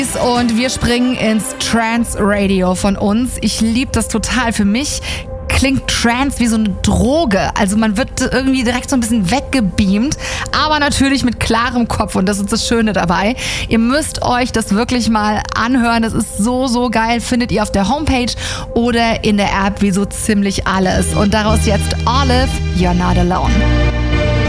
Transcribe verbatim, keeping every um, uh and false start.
Und wir springen ins Trance Radio von uns. Ich liebe das total. Für mich klingt Trance wie so eine Droge. Also man wird irgendwie direkt so ein bisschen weggebeamt, aber natürlich mit klarem Kopf und das ist das Schöne dabei. Ihr müsst euch das wirklich mal anhören. Das ist so, so geil. Findet ihr auf der Homepage oder in der App wie so ziemlich alles. Und daraus jetzt Olive, You're Not Alone.